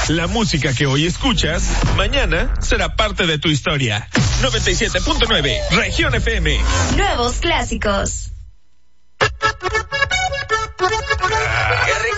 La música que hoy escuchas, mañana será parte de tu historia. 97.9, Región FM. Nuevos clásicos. Qué rico